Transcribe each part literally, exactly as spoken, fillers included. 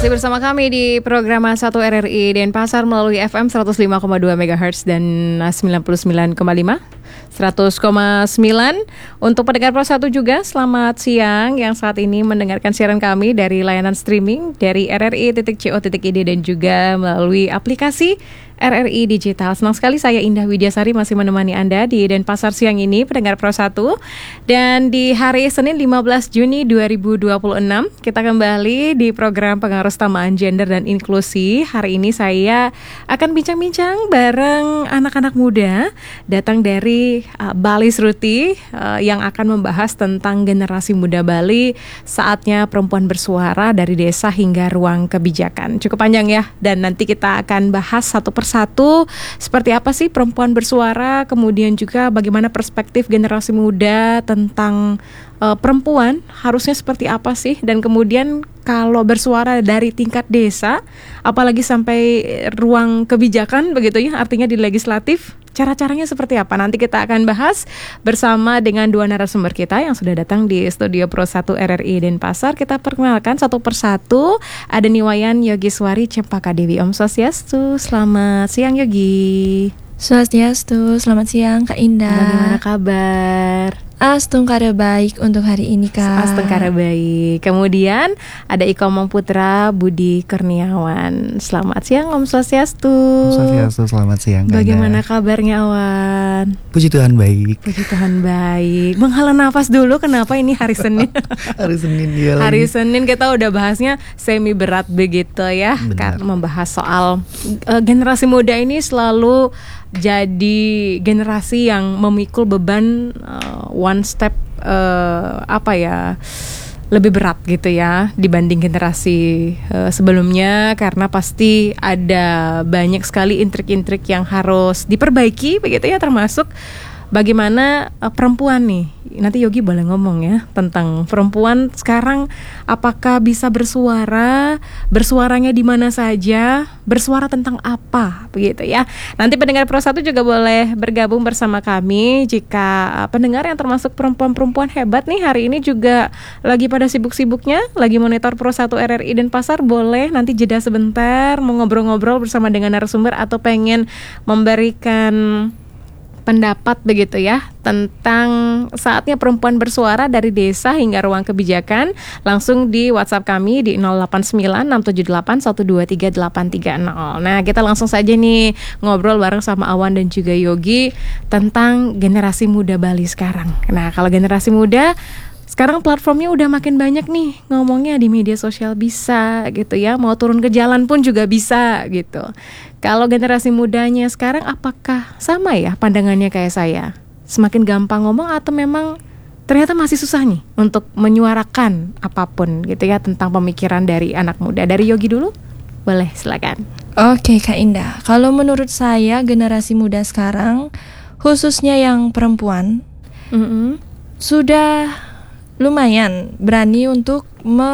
Masih bersama kami di program satu R R I Denpasar melalui F M seratus lima koma dua megahertz dan sembilan puluh sembilan koma lima, seratus koma sembilan. Untuk pendengar Pro satu juga, selamat siang yang saat ini mendengarkan siaran kami dari layanan streaming dari r r i titik co titik i d dan juga melalui aplikasi R R I Digital. Senang sekali saya Indah Widyasari masih menemani Anda di Denpasar siang ini, pendengar Pro satu. Dan di hari Senin lima belas Juni dua ribu dua puluh enam, kita kembali di program Pengaruh Tamaan Gender dan Inklusi. Hari ini saya akan bincang-bincang bareng anak-anak muda datang dari uh, Bali Sruti uh, yang akan membahas tentang generasi muda Bali, saatnya perempuan bersuara dari desa hingga ruang kebijakan. Cukup panjang ya, dan nanti kita akan bahas satu persatu seperti apa sih perempuan bersuara, kemudian juga bagaimana perspektif generasi muda tentang uh, perempuan harusnya seperti apa sih, dan kemudian kalau bersuara dari tingkat desa apalagi sampai ruang kebijakan begitu ya, artinya di legislatif, cara-caranya seperti apa? Nanti kita akan bahas bersama dengan dua narasumber kita yang sudah datang di studio Pro satu R R I Denpasar. Kita perkenalkan satu persatu. Ada Niwayan Yogiswari Cempaka Dewi. Om Swastiastu. Selamat siang Yogi. Swastiastu. Selamat siang Kak Indah. Bagaimana kabar? Astungkara baik untuk hari ini Kak. Astungkara baik. Kemudian ada Iko Putra Budi Kurniawan. Selamat siang Om Swastiastu. Swastiastu, selamat siang. Bagaimana kabarnya Awan? Puji Tuhan baik. Puji Tuhan baik. Menghela nafas dulu, kenapa ini hari Senin? Hari Senin dia lagi. Hari Senin kita udah bahasnya semi berat begitu ya. Benar. Karena membahas soal uh, generasi muda ini selalu jadi generasi yang memikul beban uh, one step uh, apa ya lebih berat gitu ya dibanding generasi uh, sebelumnya, karena pasti ada banyak sekali intrik-intrik yang harus diperbaiki begitu ya, termasuk bagaimana uh, perempuan nih. Nanti Yogi boleh ngomong ya tentang perempuan sekarang, apakah bisa bersuara, bersuaranya di mana saja, bersuara tentang apa begitu ya. Nanti pendengar Pro satu juga boleh bergabung bersama kami jika uh, pendengar yang termasuk perempuan-perempuan hebat nih hari ini juga lagi pada sibuk-sibuknya, lagi monitor Pro satu R R I Denpasar, boleh nanti jeda sebentar mau ngobrol-ngobrol bersama dengan narasumber atau pengen memberikan pendapat begitu ya tentang saatnya perempuan bersuara dari desa hingga ruang kebijakan, langsung di WhatsApp kami di nol delapan sembilan enam tujuh delapan satu dua tiga delapan tiga nol. Nah, kita langsung saja nih ngobrol bareng sama Awan dan juga Yogi tentang generasi muda Bali sekarang. Nah, kalau generasi muda sekarang platformnya udah makin banyak nih, ngomongnya di media sosial bisa gitu ya, mau turun ke jalan pun juga bisa gitu. Kalau generasi mudanya sekarang apakah sama ya pandangannya kayak saya? Semakin gampang ngomong atau memang ternyata masih susah nih untuk menyuarakan apapun gitu ya tentang pemikiran dari anak muda? Dari Yogi dulu, boleh silakan. Oke Kak Indah, kalau menurut saya generasi muda sekarang, khususnya yang perempuan, mm-hmm. sudah lumayan berani untuk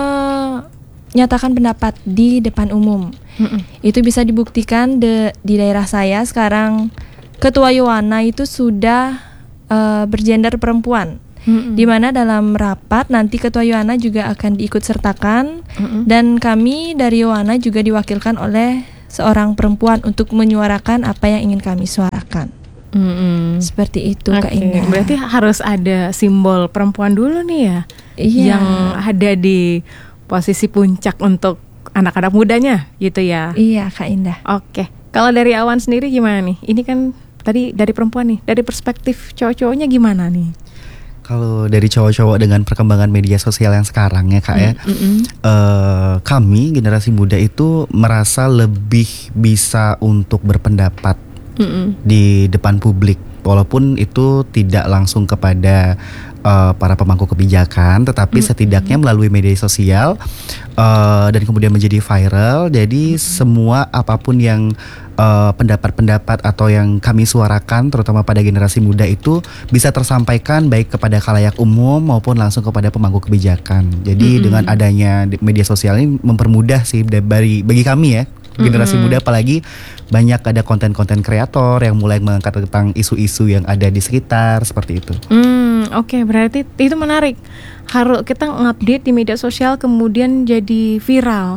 menyatakan pendapat di depan umum. Mm-mm. Itu bisa dibuktikan de, di daerah saya sekarang Ketua Yowana itu sudah uh, bergender perempuan. Mm-mm. Di mana dalam rapat nanti Ketua Yowana juga akan diikut sertakan. Mm-mm. Dan kami dari Yowana juga diwakilkan oleh seorang perempuan untuk menyuarakan apa yang ingin kami suarakan. Mm-hmm. Seperti itu okay. Kak Indah. Berarti harus ada simbol perempuan dulu nih ya, iya. yang ada di posisi puncak untuk anak-anak mudanya gitu ya. Iya Kak Indah. Oke, okay. Kalau dari Awan sendiri gimana nih? Ini kan tadi dari perempuan nih, dari perspektif cowok-cowoknya gimana nih? Kalau dari cowok-cowok dengan perkembangan media sosial yang sekarang ya Kak ya, mm-hmm. uh, kami generasi muda itu merasa lebih bisa untuk berpendapat Mm-mm. di depan publik, walaupun itu tidak langsung kepada uh, para pemangku kebijakan, tetapi mm-hmm. setidaknya melalui media sosial uh, dan kemudian menjadi viral. Jadi mm-hmm. semua apapun yang uh, pendapat-pendapat atau yang kami suarakan, terutama pada generasi muda itu bisa tersampaikan baik kepada khalayak umum maupun langsung kepada pemangku kebijakan. Jadi mm-hmm. dengan adanya media sosial ini mempermudah sih bagi bagi kami ya, generasi mm-hmm. muda, apalagi banyak ada konten-konten kreator yang mulai mengangkat tentang isu-isu yang ada di sekitar seperti itu. Hmm, oke, okay, berarti itu menarik. Harus kita ngupdate di media sosial kemudian jadi viral.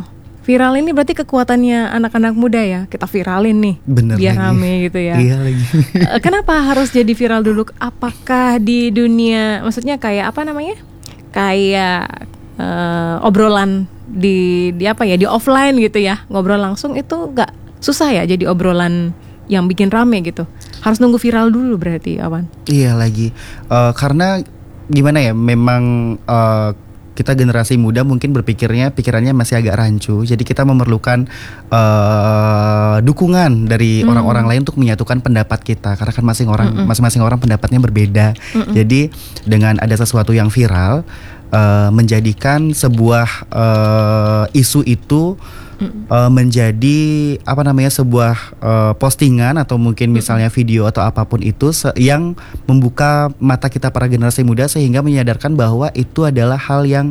Viral ini berarti kekuatannya anak-anak muda ya. Kita viralin nih, Bener biar lagi. rame gitu ya. Iya lagi. Eh, Kenapa harus jadi viral dulu? Apakah di dunia, maksudnya kayak apa namanya? Kayak eh, obrolan di di apa ya, di offline gitu ya, ngobrol langsung itu nggak susah ya jadi obrolan yang bikin rame gitu. Harus nunggu viral dulu berarti, Awan. Iya lagi. Eh, karena gimana ya? Memang eh, kita generasi muda mungkin berpikirnya pikirannya masih agak rancu. Jadi kita memerlukan uh, dukungan dari Hmm. orang-orang lain untuk menyatukan pendapat kita. Karena kan masing orang Mm-mm. masing-masing orang pendapatnya berbeda. Mm-mm. Jadi dengan ada sesuatu yang viral uh, menjadikan sebuah uh, isu itu uh, menjadi apa namanya sebuah uh, postingan atau mungkin misalnya video atau apapun itu se- yang membuka mata kita para generasi muda sehingga menyadarkan bahwa itu adalah hal yang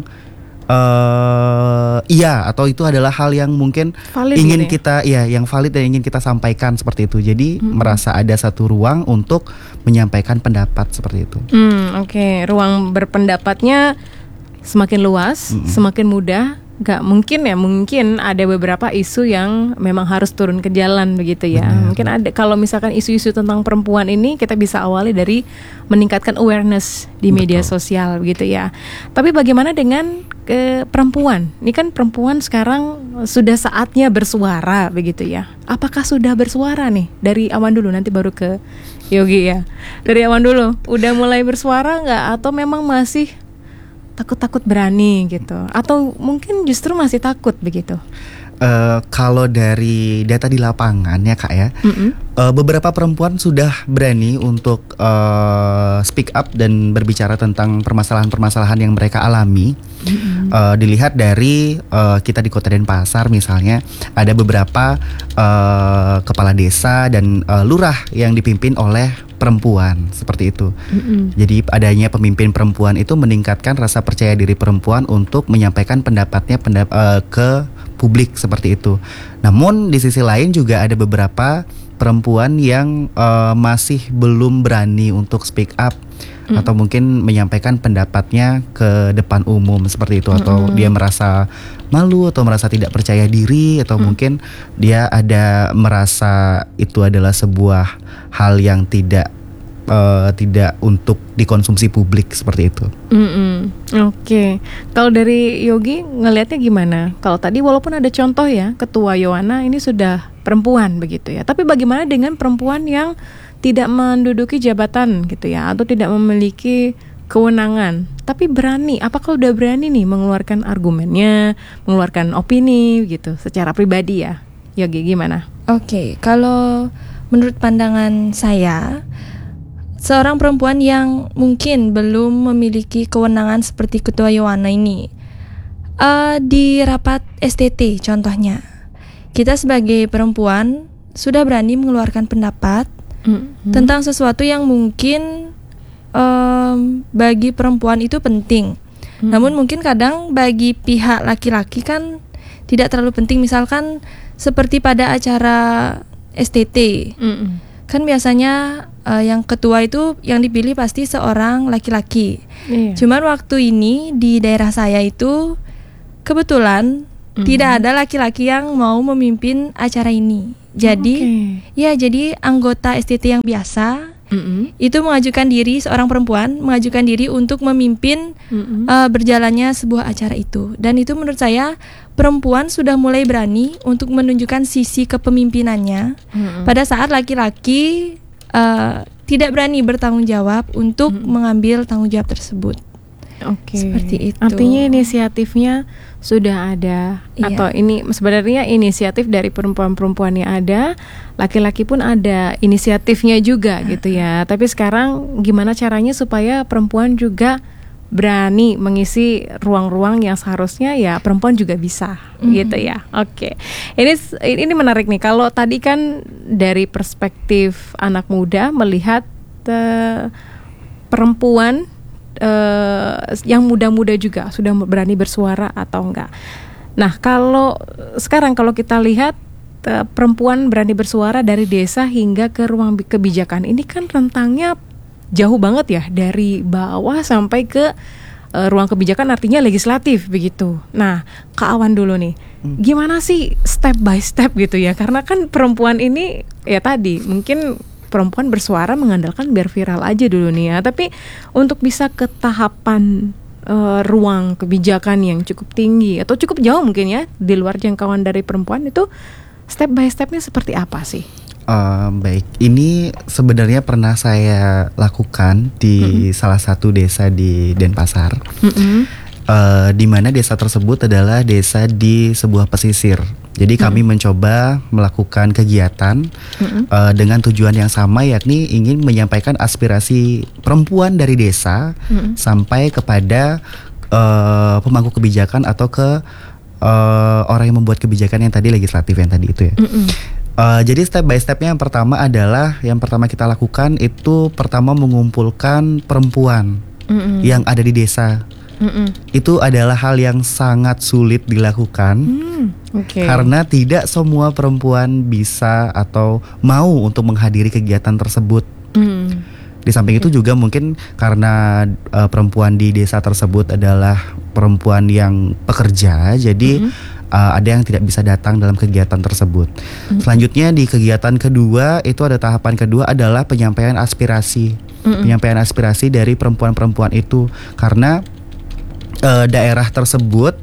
uh, iya atau itu adalah hal yang mungkin Valid ingin gitu ya? kita ya yang valid dan ingin kita sampaikan seperti itu. Jadi Mm-mm. merasa ada satu ruang untuk menyampaikan pendapat seperti itu. Hmm, oke. Ruang berpendapatnya semakin luas, Mm-mm. semakin mudah. Gak mungkin ya, mungkin ada beberapa isu yang memang harus turun ke jalan begitu ya. Benar. Mungkin ada, kalau misalkan isu-isu tentang perempuan ini kita bisa awali dari meningkatkan awareness di media Betul. sosial begitu ya. Tapi bagaimana dengan ke perempuan? Ini kan perempuan sekarang sudah saatnya bersuara begitu ya. Apakah sudah bersuara nih? Dari Awan dulu, nanti baru ke Yogi ya. Dari Awan dulu, udah mulai bersuara nggak? Atau memang masih takut-takut berani gitu, atau mungkin justru masih takut begitu? Eh, kalau dari data di lapangan ya kak ya, Mm-mm. eh, beberapa perempuan sudah berani untuk eh, speak up dan berbicara tentang permasalahan-permasalahan yang mereka alami. Eh, dilihat dari eh, kita di Kota Denpasar misalnya, ada beberapa eh, kepala desa dan eh, lurah yang dipimpin oleh perempuan seperti itu. Mm-mm. Jadi adanya pemimpin perempuan itu meningkatkan rasa percaya diri perempuan untuk menyampaikan pendapatnya pendap- eh, ke publik seperti itu. Namun di sisi lain juga ada beberapa perempuan yang eh, masih belum berani untuk speak up Mm. atau mungkin menyampaikan pendapatnya ke depan umum seperti itu, atau Mm-mm. dia merasa malu atau merasa tidak percaya diri atau Mm. mungkin dia ada merasa itu adalah sebuah hal yang tidak eh, tidak untuk dikonsumsi publik seperti itu. Mm-mm. Oke, kalau dari Yogi ngelihatnya gimana? Kalau tadi walaupun ada contoh ya, Ketua Yowana ini sudah perempuan begitu ya. Tapi bagaimana dengan perempuan yang tidak menduduki jabatan gitu ya, atau tidak memiliki kewenangan, tapi berani? Apakah udah berani nih mengeluarkan argumennya, mengeluarkan opini gitu, secara pribadi ya? Yogi gimana? Oke, kalau menurut pandangan saya, seorang perempuan yang mungkin belum memiliki kewenangan seperti Ketua Yowana ini, uh, di rapat S T T contohnya, kita sebagai perempuan sudah berani mengeluarkan pendapat Mm-hmm. tentang sesuatu yang mungkin um, bagi perempuan itu penting. Mm. Namun mungkin kadang bagi pihak laki-laki kan tidak terlalu penting. Misalkan seperti pada acara S T T, Mm-mm. kan biasanya uh, yang ketua itu yang dipilih pasti seorang laki-laki. Iya. Cuman waktu ini di daerah saya itu kebetulan Mhm. tidak ada laki-laki yang mau memimpin acara ini. Jadi Oke. ya jadi anggota S T T yang biasa Mm-mm. itu mengajukan diri, seorang perempuan mengajukan diri untuk memimpin Mm-mm. uh, berjalannya sebuah acara itu. Dan itu menurut saya perempuan sudah mulai berani untuk menunjukkan sisi kepemimpinannya Mm-mm. pada saat laki-laki uh, tidak berani bertanggung jawab untuk Mm-mm. mengambil tanggung jawab tersebut. Oke. Seperti itu. Artinya inisiatifnya sudah ada, Iya. atau ini sebenarnya inisiatif dari perempuan-perempuan yang ada, laki-laki pun ada inisiatifnya juga gitu ya. Tapi sekarang gimana caranya supaya perempuan juga berani mengisi ruang-ruang yang seharusnya ya perempuan juga bisa, Mhm. gitu ya. Oke. Ini ini menarik nih. Kalau tadi kan dari perspektif anak muda melihat eh, perempuan Uh, yang muda-muda juga sudah berani bersuara atau enggak. Nah, kalau sekarang kalau kita lihat uh, perempuan berani bersuara dari desa hingga ke ruang kebijakan, ini kan rentangnya jauh banget ya, dari bawah sampai ke uh, ruang kebijakan artinya legislatif begitu. Nah, Kak Awan dulu nih, gimana sih step by step gitu ya? Karena kan perempuan ini ya tadi mungkin perempuan bersuara mengandalkan biar viral aja dulu nih ya. Tapi untuk bisa ke tahapan uh, ruang kebijakan yang cukup tinggi atau cukup jauh mungkin ya di luar jangkauan dari perempuan itu step by stepnya seperti apa sih? Uh, baik, ini sebenarnya pernah saya lakukan di mm-hmm. salah satu desa di Denpasar, mm-hmm. uh, di mana desa tersebut adalah desa di sebuah pesisir. Jadi mm-hmm. kami mencoba melakukan kegiatan mm-hmm. uh, dengan tujuan yang sama, yakni ingin menyampaikan aspirasi perempuan dari desa mm-hmm. sampai kepada uh, pemangku kebijakan atau ke uh, orang yang membuat kebijakan yang tadi legislatif yang tadi itu ya. Mm-hmm. Uh, jadi step by stepnya yang pertama adalah yang pertama kita lakukan itu pertama mengumpulkan perempuan mm-hmm. yang ada di desa. Mm-hmm. Itu adalah hal yang sangat sulit dilakukan mm, okay. karena tidak semua perempuan bisa atau mau untuk menghadiri kegiatan tersebut. Mm. Di samping okay. itu juga mungkin karena uh, perempuan di desa tersebut adalah perempuan yang pekerja, jadi mm-hmm. Uh, ada yang tidak bisa datang dalam kegiatan tersebut. Mm-hmm. Selanjutnya di kegiatan kedua itu ada tahapan kedua adalah penyampaian aspirasi, mm-hmm. penyampaian aspirasi dari perempuan-perempuan itu karena uh, daerah tersebut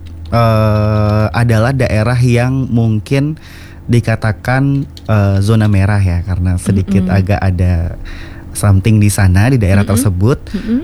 uh, adalah daerah yang mungkin dikatakan uh, zona merah ya karena sedikit mm-hmm. agak ada something di sana di daerah mm-hmm. tersebut. Mm-hmm.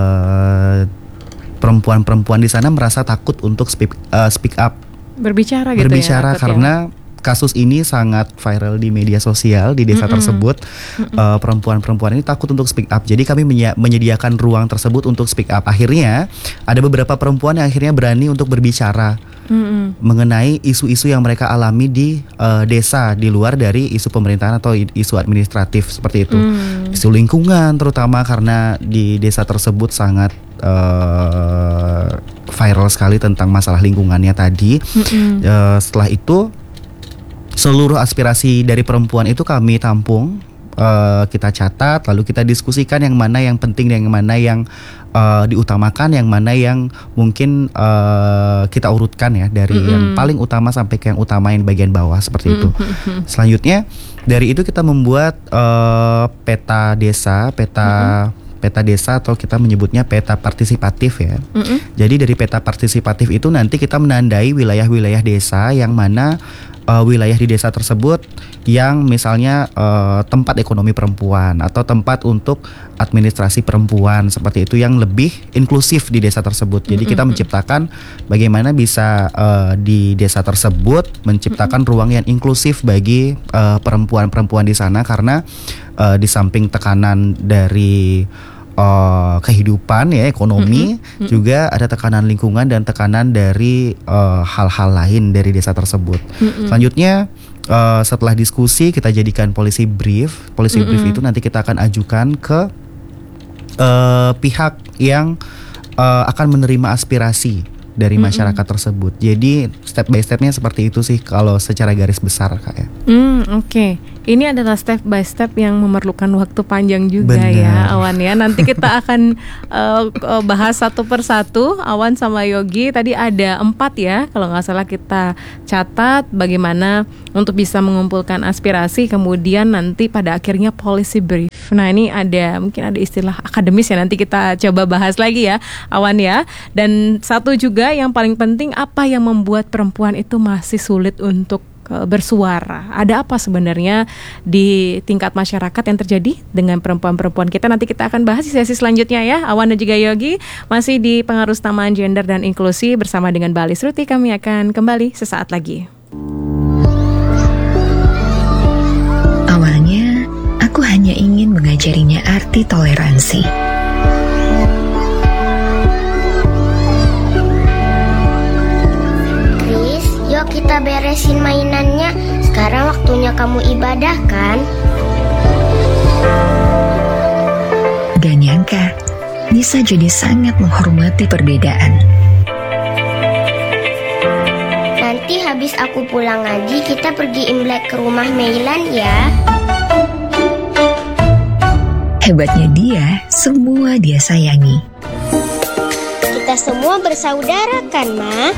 Uh, perempuan-perempuan di sana merasa takut untuk speak, uh, speak up. Berbicara gitu berbicara ya, karena ya. Kasus ini sangat viral di media sosial di desa mm-mm. tersebut. Mm-mm. Uh, perempuan-perempuan ini takut untuk speak up. Jadi kami menye- menyediakan ruang tersebut untuk speak up. Akhirnya ada beberapa perempuan yang akhirnya berani untuk berbicara mm-mm. mengenai isu-isu yang mereka alami di uh, desa di luar dari isu pemerintahan atau isu administratif seperti itu. Mm. Isu lingkungan terutama karena di desa tersebut sangat uh, viral sekali tentang masalah lingkungannya tadi. Uh, setelah itu seluruh aspirasi dari perempuan itu kami tampung, uh, kita catat, lalu kita diskusikan yang mana yang penting dan yang mana yang uh, diutamakan, yang mana yang mungkin uh, kita urutkan ya dari mm-hmm. yang paling utama sampai ke yang utama yang bagian bawah seperti itu. Mm-hmm. Selanjutnya dari itu kita membuat uh, peta desa, peta mm-hmm. peta desa atau kita menyebutnya peta partisipatif ya. Mm-hmm. Jadi dari peta partisipatif itu nanti kita menandai wilayah-wilayah desa yang mana uh, wilayah di desa tersebut yang misalnya uh, tempat ekonomi perempuan atau tempat untuk administrasi perempuan seperti itu yang lebih inklusif di desa tersebut. Jadi mm-hmm. kita menciptakan bagaimana bisa uh, di desa tersebut menciptakan mm-hmm. ruang yang inklusif bagi uh, perempuan-perempuan di sana karena uh, di samping tekanan dari Uh, kehidupan ya ekonomi mm-hmm. juga ada tekanan lingkungan dan tekanan dari uh, hal-hal lain dari desa tersebut. Mm-hmm. Selanjutnya uh, setelah diskusi kita jadikan policy brief. Policy mm-hmm. brief itu nanti kita akan ajukan ke uh, pihak yang uh, akan menerima aspirasi dari mm-hmm. masyarakat tersebut. Jadi step by stepnya seperti itu sih kalau secara garis besar Kak ya. Hmm, oke. Okay. Ini adalah step by step yang memerlukan waktu panjang juga. Bener. Ya Awan ya. Nanti kita akan uh, bahas satu persatu. Awan sama Yogi tadi ada empat ya kalau nggak salah kita catat bagaimana untuk bisa mengumpulkan aspirasi kemudian nanti pada akhirnya policy brief. Nah ini ada mungkin ada istilah akademis ya nanti kita coba bahas lagi ya Awan ya. Dan satu juga yang paling penting apa yang membuat perempuan itu masih sulit untuk bersuara. Ada apa sebenarnya di tingkat masyarakat yang terjadi dengan perempuan-perempuan kita? Nanti kita akan bahas di sesi selanjutnya ya. Awan dan juga Yogi masih di Pengaruh Utama Gender dan Inklusi bersama dengan Mbak Alis Ruti. Kami akan kembali sesaat lagi. Awalnya aku hanya ingin mengajarinya arti toleransi. Kita beresin mainannya. Sekarang waktunya kamu ibadah kan? Gak nyangka Nisa jadi sangat menghormati perbedaan. Nanti habis aku pulang ngaji kita pergi imlek ke rumah Meilan ya. Hebatnya dia, semua dia sayangi. Kita semua bersaudara kan, Ma?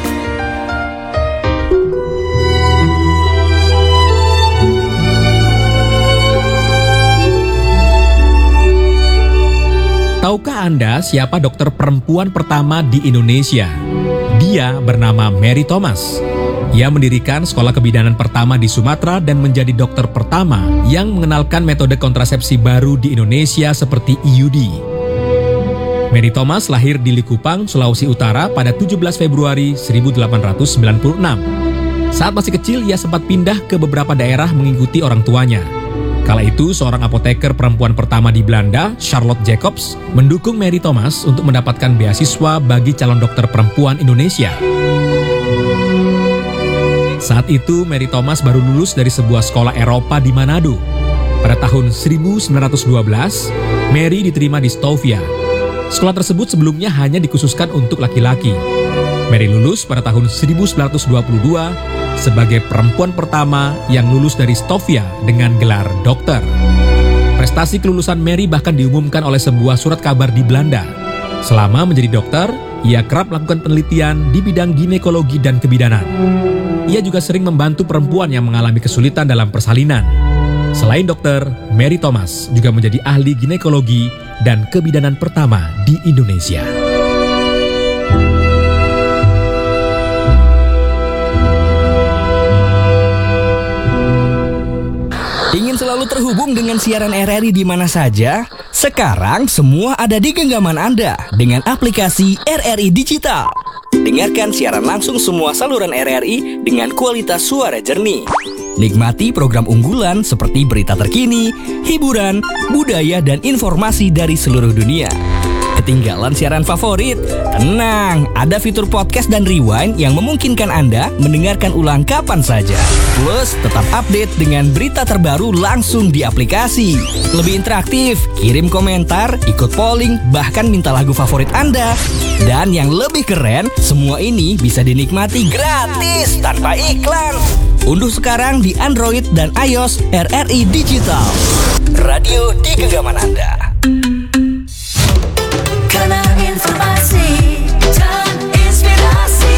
Tahukah Anda siapa dokter perempuan pertama di Indonesia? Dia bernama Mary Thomas. Ia mendirikan sekolah kebidanan pertama di Sumatera dan menjadi dokter pertama yang mengenalkan metode kontrasepsi baru di Indonesia seperti I U D. Mary Thomas lahir di Likupang, Sulawesi Utara pada tujuh belas Februari seribu delapan ratus sembilan puluh enam. Saat masih kecil, ia sempat pindah ke beberapa daerah mengikuti orang tuanya. Kala itu, seorang apoteker perempuan pertama di Belanda, Charlotte Jacobs, mendukung Mary Thomas untuk mendapatkan beasiswa bagi calon dokter perempuan Indonesia. Saat itu, Mary Thomas baru lulus dari sebuah sekolah Eropa di Manado. Pada tahun seribu sembilan ratus dua belas, Mary diterima di Stovia. Sekolah tersebut sebelumnya hanya dikhususkan untuk laki-laki. Mary lulus pada tahun seribu sembilan ratus dua puluh dua sebagai perempuan pertama yang lulus dari Stovia dengan gelar dokter. Prestasi kelulusan Mary bahkan diumumkan oleh sebuah surat kabar di Belanda. Selama menjadi dokter, ia kerap melakukan penelitian di bidang ginekologi dan kebidanan. Ia juga sering membantu perempuan yang mengalami kesulitan dalam persalinan. Selain dokter, Mary Thomas juga menjadi ahli ginekologi dan kebidanan pertama di Indonesia. Ingin selalu terhubung dengan siaran R R I di mana saja? Sekarang semua ada di genggaman Anda dengan aplikasi R R I Digital. Dengarkan siaran langsung semua saluran R R I dengan kualitas suara jernih. Nikmati program unggulan seperti berita terkini, hiburan, budaya, dan informasi dari seluruh dunia. Ketinggalan siaran favorit? Tenang, ada fitur podcast dan rewind yang memungkinkan Anda mendengarkan ulang kapan saja. Plus, tetap update dengan berita terbaru langsung di aplikasi. Lebih interaktif, kirim komentar, ikut polling, bahkan minta lagu favorit Anda. Dan yang lebih keren, semua ini bisa dinikmati gratis tanpa iklan. Unduh sekarang di Android dan iOS R R I Digital. Radio di genggaman Anda. Karena informasi dan inspirasi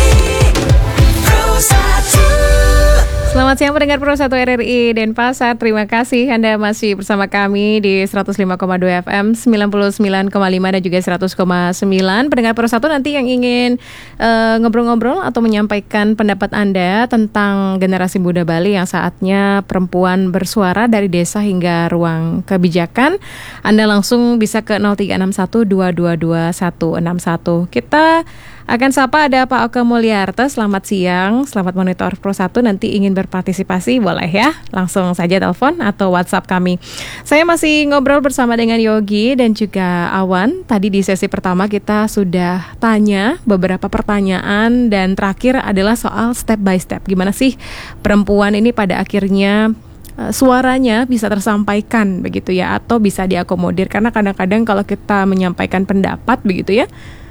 Pro satu. Selamat siang pendengar Pro satu R R I Denpasar. Terima kasih Anda masih bersama kami di seratus lima koma dua F M, sembilan puluh sembilan koma lima dan juga seratus koma sembilan. Pendengar Pro satu nanti yang ingin uh, ngobrol-ngobrol atau menyampaikan pendapat Anda tentang generasi muda Bali yang saatnya perempuan bersuara dari desa hingga ruang kebijakan, Anda langsung bisa ke nol tiga enam satu dua dua dua satu enam satu. Kita akan sapa ada Pak Oke Mulyarte. Selamat siang, selamat monitor Pro satu. Nanti ingin berpartisipasi boleh ya, langsung saja telepon atau WhatsApp kami. Saya masih ngobrol bersama dengan Yogi dan juga Awan. Tadi di sesi pertama kita sudah tanya beberapa pertanyaan dan terakhir adalah soal step by step. Gimana sih perempuan ini pada akhirnya uh, suaranya bisa tersampaikan begitu ya, atau bisa diakomodir, karena kadang-kadang kalau kita menyampaikan pendapat begitu ya,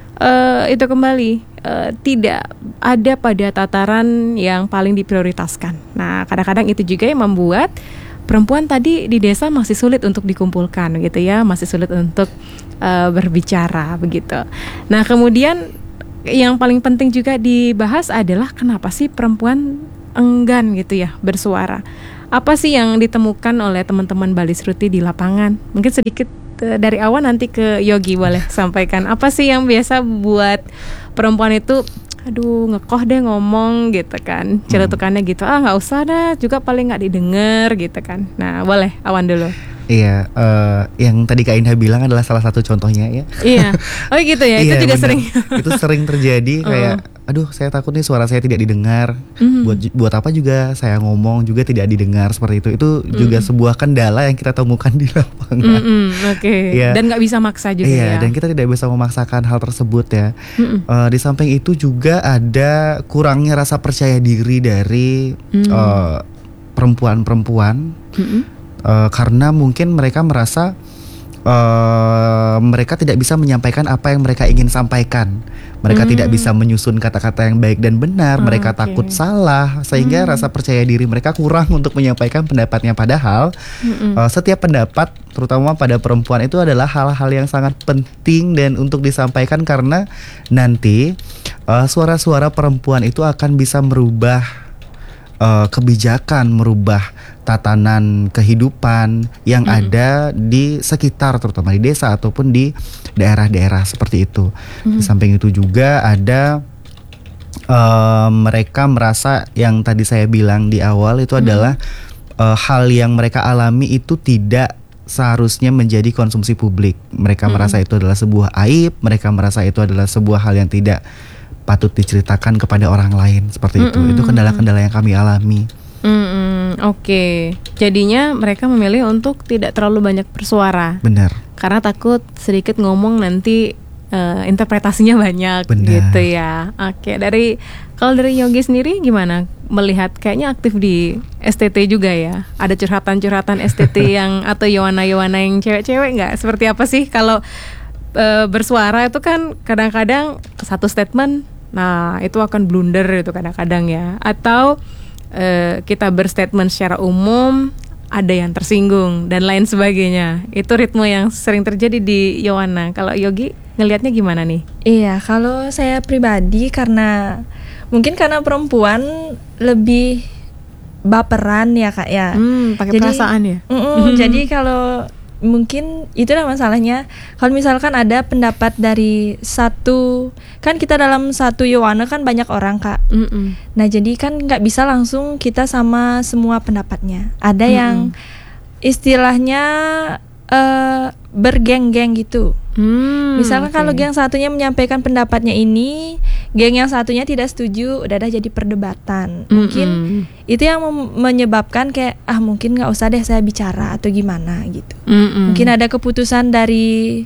Uh, itu kembali uh, tidak ada pada tataran yang paling diprioritaskan. Nah, kadang-kadang itu juga yang membuat perempuan tadi di desa masih sulit untuk dikumpulkan gitu ya, masih sulit untuk uh, berbicara begitu. Nah, kemudian yang paling penting juga dibahas adalah kenapa sih perempuan enggan gitu ya bersuara. Apa sih yang ditemukan oleh teman-teman Bali Sruti di lapangan? Mungkin sedikit dari Awan, nanti ke Yogi boleh sampaikan. Apa sih yang biasa buat perempuan itu aduh ngekoh deh ngomong gitu kan, celutukannya gitu, ah nggak usah dah juga paling nggak didengar gitu kan. Nah boleh Awan dulu. Iya, uh, yang tadi Kak Indah bilang adalah salah satu contohnya ya. Iya, oh gitu ya, itu iya, juga bener. sering. Itu sering terjadi kayak, aduh saya takut nih suara saya tidak didengar. Mm-hmm. Buat buat apa juga saya ngomong juga tidak didengar seperti itu. Itu mm-hmm. juga sebuah kendala yang kita temukan di lapangan. Mm-hmm. Oke. Okay. Ya. Dan nggak bisa maksa juga iya, ya. Dan kita tidak bisa memaksakan hal tersebut ya. Mm-hmm. Uh, di samping itu juga ada kurangnya rasa percaya diri dari mm-hmm. uh, perempuan-perempuan. Mm-hmm. Uh, karena mungkin mereka merasa uh, mereka tidak bisa menyampaikan apa yang mereka ingin sampaikan. Mereka Hmm. tidak bisa menyusun kata-kata yang baik dan benar. Oh, Mereka oke. takut salah, sehingga Hmm. rasa percaya diri mereka kurang untuk menyampaikan pendapatnya. Padahal Mm-mm. uh, setiap pendapat, terutama pada perempuan, itu adalah hal-hal yang sangat penting dan untuk disampaikan, karena nanti uh, suara-suara perempuan itu akan bisa merubah uh, kebijakan, merubah tatanan kehidupan yang Mm. ada di sekitar, terutama di desa ataupun di daerah-daerah seperti itu. Di Mm. samping itu juga ada uh, mereka merasa yang tadi saya bilang di awal itu adalah uh, hal yang mereka alami itu tidak seharusnya menjadi konsumsi publik. Mereka Mm. merasa itu adalah sebuah aib, mereka merasa itu adalah sebuah hal yang tidak patut diceritakan kepada orang lain, seperti itu. Mm-mm. Itu kendala-kendala yang kami alami. Mm-mm, Oke, jadinya mereka memilih untuk tidak terlalu banyak bersuara Benar. karena takut sedikit ngomong nanti eh, interpretasinya banyak. Benar. Gitu ya. Oke, dari kalau dari Yogi sendiri gimana melihat, kayaknya aktif di S T T juga ya? Ada curhatan-curhatan S T T yang atau Yowana-Yowana yang cewek-cewek nggak? Seperti apa sih kalau eh, bersuara itu kan kadang-kadang satu statement, nah itu akan blunder itu kadang-kadang ya. Atau eh, kita berstatement secara umum, ada yang tersinggung dan lain sebagainya. Itu ritme yang sering terjadi di Yowana. Kalau Yogi ngelihatnya gimana nih? Iya, kalau saya pribadi karena mungkin karena perempuan lebih baperan ya kak ya. Hmm, pakai Jadi- perasaan ya. Mm-mm, jadi kalau mungkin itulah masalahnya. Kalau misalkan ada pendapat dari satu, kan kita dalam satu Yowana kan banyak orang kak. Mm-mm. Nah jadi kan nggak bisa langsung kita sama semua pendapatnya. Ada Mm-mm. yang istilahnya eh, bergeng-geng gitu. Hmm, Misalkan oke. kalau geng satunya menyampaikan pendapatnya ini, geng yang satunya tidak setuju, udah ada jadi perdebatan. Mungkin Mm-mm. itu yang mem- menyebabkan kayak ah mungkin nggak usah deh saya bicara atau gimana gitu. Mm-mm. Mungkin ada keputusan dari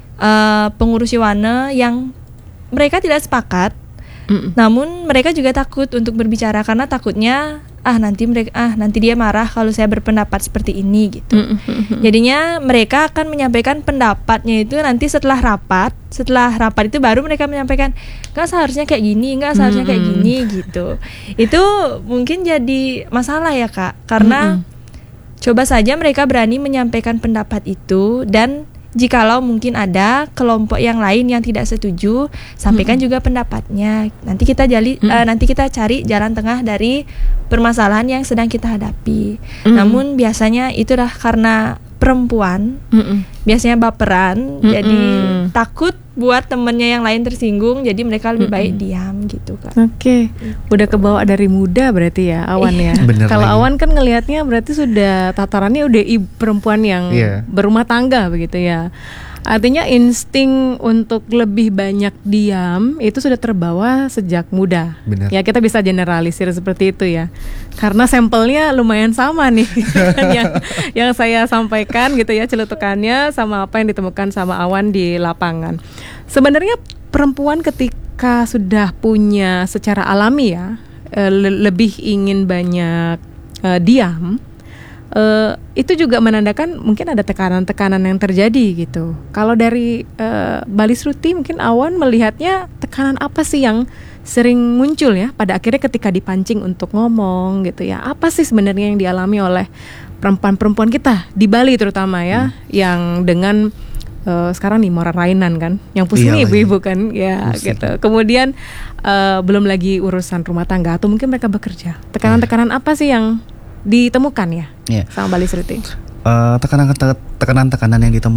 eh, pengurus Yowana yang mereka tidak sepakat, Mm-mm. namun mereka juga takut untuk berbicara karena takutnya ah nanti mereka ah nanti dia marah kalau saya berpendapat seperti ini gitu. Mm-mm. Jadinya mereka akan menyampaikan pendapatnya itu nanti setelah rapat. Setelah rapat itu baru mereka menyampaikan nggak seharusnya kayak gini, nggak seharusnya kayak Mm-mm. gini gitu. Itu mungkin jadi masalah ya kak, karena Mm-mm. coba saja mereka berani menyampaikan pendapat itu, dan jikalau mungkin ada kelompok yang lain yang tidak setuju, sampaikan juga pendapatnya. Nanti kita jali, Mm-mm. eh, nanti kita cari jalan tengah dari permasalahan yang sedang kita hadapi. Mm-mm. Namun biasanya itulah karena perempuan Mm-mm. biasanya baperan, Mm-mm. jadi takut buat temennya yang lain tersinggung, jadi mereka lebih baik Mm-mm. diam gitu kak. Oke, udah kebawa dari muda berarti ya Awan ya. Bener Kalau lagi. Awan kan ngelihatnya berarti sudah tatarannya udah ibu perempuan yang Iya. berumah tangga begitu ya. Artinya insting untuk lebih banyak diam itu sudah terbawa sejak muda. Benar. Ya kita bisa generalisir seperti itu ya. Karena sampelnya lumayan sama nih kan yang yang saya sampaikan gitu ya, celutukannya sama apa yang ditemukan sama Awan di lapangan. Sebenarnya perempuan ketika sudah punya secara alami ya eh, le- lebih ingin banyak eh, diam, eh, itu juga menandakan mungkin ada tekanan-tekanan yang terjadi gitu. Kalau dari eh, Balis Ruti mungkin Awan melihatnya tekanan apa sih yang sering muncul ya pada akhirnya ketika dipancing untuk ngomong gitu ya. Apa sih sebenarnya yang dialami oleh perempuan-perempuan kita di Bali terutama ya, yang dengan eh, sekarang nih Mora Rainan kan, yang pusing Iya nih lagi. ibu-ibu kan ya. Pusing. Gitu. Kemudian eh, belum lagi urusan rumah tangga atau mungkin mereka bekerja. Tekanan-tekanan apa sih yang ditemukan ya Iya. sama Balis Ruti? Eh, tekanan tekanan tekanan yang ditemukan